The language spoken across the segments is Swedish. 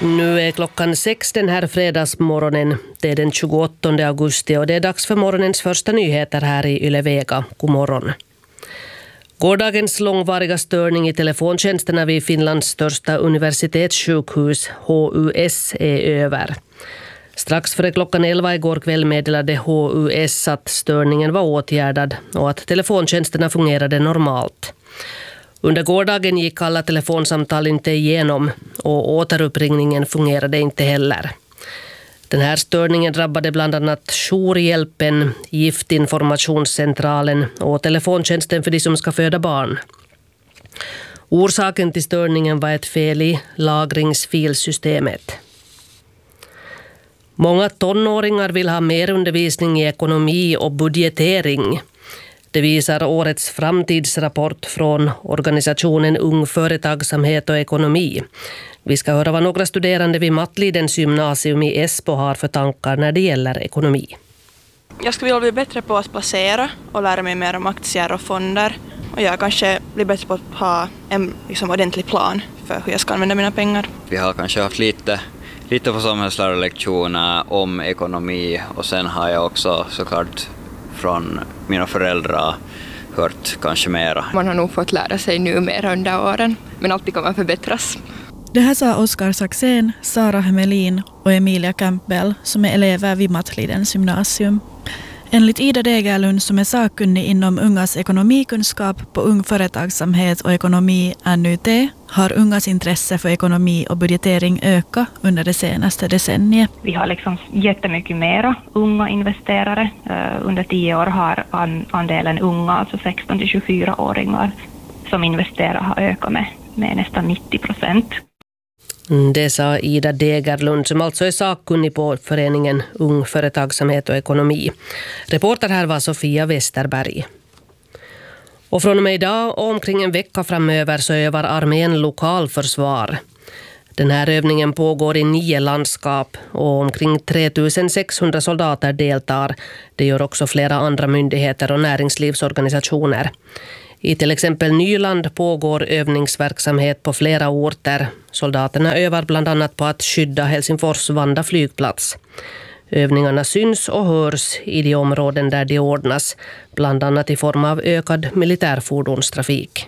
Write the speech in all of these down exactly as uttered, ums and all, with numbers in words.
Nu är klockan sex den här fredagsmorgonen. Det är den tjugoåttonde augusti och det är dags för morgonens första nyheter här i Yle Vega. God morgon. Gårdagens långvariga störning i telefontjänsterna vid Finlands största universitetssjukhus H U S är över. Strax före klockan elva igår kväll meddelade H U S att störningen var åtgärdad och att telefontjänsterna fungerade normalt. Under gårdagen gick alla telefonsamtal inte igenom och återuppringningen fungerade inte heller. Den här störningen drabbade bland annat jourhjälpen, giftinformationscentralen och telefontjänsten för de som ska föda barn. Orsaken till störningen var ett fel i lagringsfilsystemet. Många tonåringar vill ha mer undervisning i ekonomi och budgetering. Det visar årets framtidsrapport från organisationen Ung Företagsamhet och ekonomi. Vi ska höra vad några studerande vid Mattlidens gymnasium i Esbo har för tankar när det gäller ekonomi. Jag skulle vilja bli bättre på att placera och lära mig mer om aktier och fonder. Och jag kanske blir bättre på att ha en liksom, ordentlig plan för hur jag ska använda mina pengar. Vi har kanske haft lite, lite på samhällslärarlektioner om ekonomi och sen har jag också såklart från mina föräldrar hört kanske mera. Man har nog fått lära sig nu mer under åren, men alltid kan man förbättras. Det här sa Oskar Saxén, Sara Hemelin och Emilia Campbell som är elever vid Mattlidens gymnasium. Enligt Ida Degerlund som är sakkunnig inom ungas ekonomikunskap på Ung Företagsamhet och ekonomi N U T har ungas intresse för ekonomi och budgetering ökat under det senaste decenniet. Vi har liksom jättemycket mera unga investerare. Under tio år har andelen unga, alltså sexton till tjugofyra-åringar som investerar har ökat med, med nästan nittio procent. Det sa Ida Degerlund som alltså är sakkunnig på föreningen Ung Företagsamhet och ekonomi. Reporter här var Sofia Westerberg. Och från och med idag och omkring en vecka framöver så övar armén lokalförsvar. Den här övningen pågår i nio landskap och omkring tre tusen sexhundra soldater deltar. Det gör också flera andra myndigheter och näringslivsorganisationer. I till exempel Nyland pågår övningsverksamhet på flera orter. Soldaterna övar bland annat på att skydda Helsingfors Vanda flygplats. Övningarna syns och hörs i de områden där de ordnas, bland annat i form av ökad militärfordonstrafik.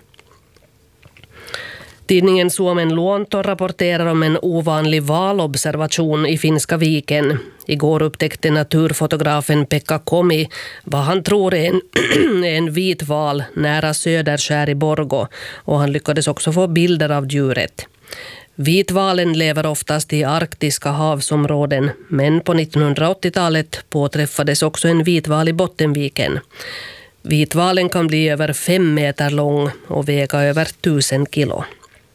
Tidningen Suomen Luonto rapporterar om en ovanlig valobservation i Finska viken. Igår upptäckte naturfotografen Pekka Komi vad han tror är en, en vit val nära Söderskär i Borgå och han lyckades också få bilder av djuret. Vitvalen lever oftast i arktiska havsområden men på nittonhundraåttiotalet påträffades också en vitval i Bottenviken. Vitvalen kan bli över fem meter lång och väga över tusen kilo.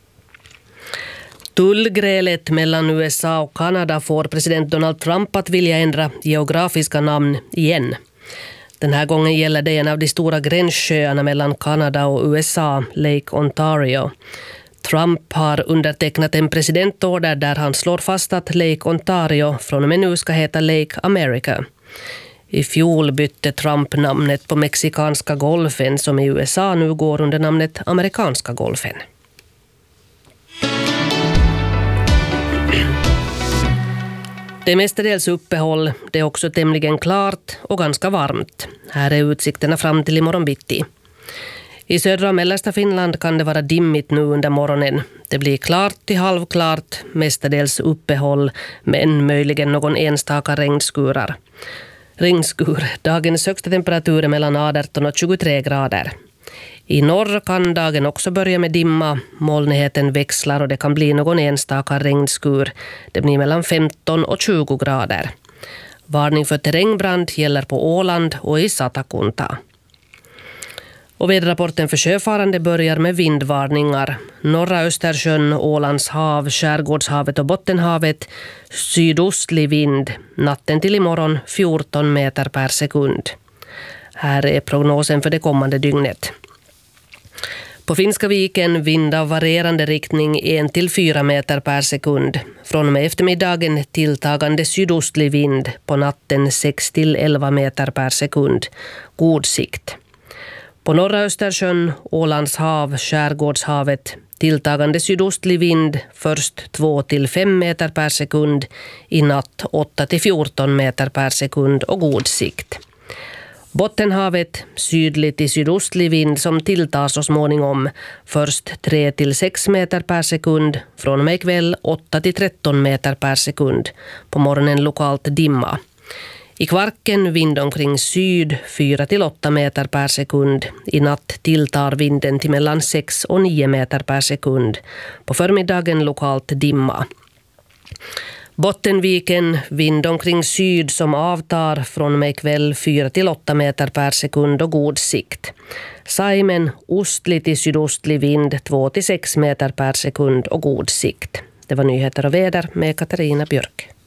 Tullgrälet mellan U S A och Kanada får president Donald Trump att vilja ändra geografiska namn igen. Den här gången gäller det en av de stora gränssjöarna mellan Kanada och U S A, Lake Ontario. Trump har undertecknat en presidentorder där han slår fast att Lake Ontario från och med nu ska heta Lake America. I fjol bytte Trump namnet på mexikanska golfen som i U S A nu går under namnet amerikanska golfen. Det är mestadels uppehåll, det är också tämligen klart och ganska varmt. Här är utsikterna fram till imorgon bitti. I södra och mellersta Finland kan det vara dimmigt nu under morgonen. Det blir klart till halvklart, mestadels uppehåll, men möjligen någon enstaka regnskurar. Regnskur, dagens högsta temperatur är mellan arton och tjugotre grader. I norr kan dagen också börja med dimma, molnigheten växlar och det kan bli någon enstaka regnskur. Det blir mellan femton och tjugo grader. Varning för terrängbrand gäller på Åland och i Satakunta. Och väderrapporten för sjöfarande börjar med vindvarningar. Norra Östersjön, Ålands hav, Skärgårdshavet och Bottenhavet, sydostlig vind, natten till imorgon fjorton meter per sekund. Här är prognosen för det kommande dygnet. På Finska viken vind av varierande riktning en till fyra meter per sekund. Från och med eftermiddagen tilltagande sydostlig vind, på natten sex till elva meter per sekund. God sikt. På norra Östersjön, Ålands hav, Skärgårdshavet tilltagande sydostlig vind, först två till fem meter per sekund, i natt åtta till fjorton meter per sekund och god sikt. Bottenhavet, sydlig till sydostlig vind som tilltar så småningom, först tre till sex meter per sekund, från och med ikväll åtta till tretton meter per sekund, på morgonen lokalt dimma. I Kvarken vind omkring syd fyra till åtta meter per sekund. I natt tilltar vinden till mellan sex och nio meter per sekund. På förmiddagen lokalt dimma. Bottenviken vind omkring syd som avtar, från och med ikväll fyra till åtta meter per sekund och god sikt. Saimen ostlig till sydostlig vind två till sex meter per sekund och god sikt. Det var nyheter och väder med Katarina Björk.